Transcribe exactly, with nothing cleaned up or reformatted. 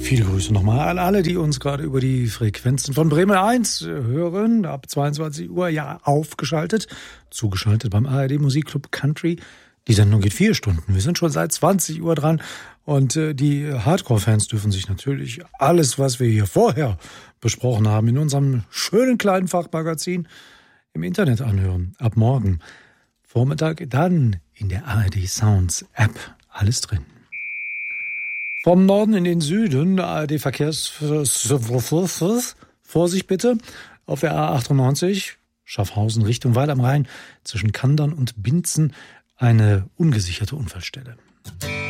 Viele Grüße nochmal an alle, die uns gerade über die Frequenzen von Bremen eins hören. Ab zweiundzwanzig Uhr ja aufgeschaltet, zugeschaltet beim A R D Musikclub Country. Die Sendung geht vier Stunden. Wir sind schon seit zwanzig Uhr dran und äh, die Hardcore-Fans dürfen sich natürlich alles, was wir hier vorher besprochen haben, in unserem schönen kleinen Fachmagazin im Internet anhören. Ab morgen Vormittag dann in der A R D Sounds App. Alles drin. Vom Norden in den Süden, A R D Verkehrs... Vorsicht bitte, auf der A achtundneunzig, Schaffhausen Richtung Weil am Rhein, zwischen Kandern und Binzen, eine ungesicherte Unfallstelle.